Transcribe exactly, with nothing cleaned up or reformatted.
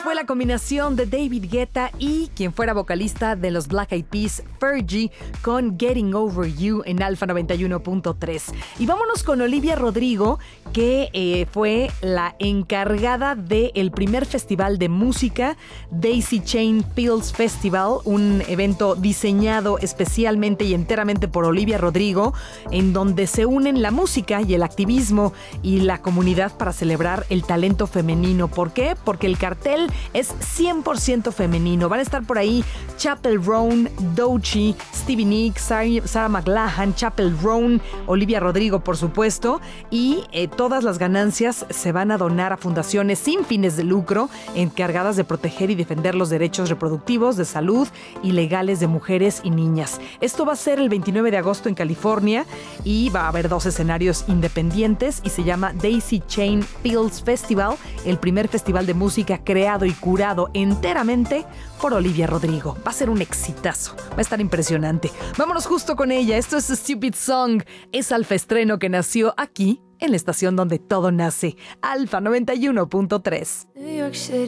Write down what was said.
fue la combinación de David Guetta y quien fuera vocalista de los Black Eyed Peas, Fergie, con Getting Over You en Alfa noventa y uno punto tres. Y vámonos con Olivia Rodrigo, que eh, fue la encargada del primer festival de música, Daisy Chain Fields Festival, un evento diseñado especialmente y enteramente por Olivia Rodrigo, en donde se unen la música y el activismo y la comunidad para celebrar el talento femenino. ¿Por qué? Porque el cartel es cien por ciento femenino. Van a estar por ahí Chappell Roan, Doechii, Stevie Nicks, Sarah McLachlan, Chappell Roan, Olivia Rodrigo, por supuesto, y eh, todas las ganancias se van a donar a fundaciones sin fines de lucro encargadas de proteger y defender los derechos reproductivos, de salud y legales de mujeres y niñas. Esto va a ser el veintinueve de agosto en California y va a haber dos escenarios independientes y se llama Daisy Chain Fields Festival, el primer festival de música creado y curado enteramente por Olivia Rodrigo. Va a ser un exitazo, va a estar impresionante. Vámonos justo con ella. Esto es Stupid Song, es Alfa Estreno que nació aquí en la estación donde todo nace, Alfa noventa y uno punto tres.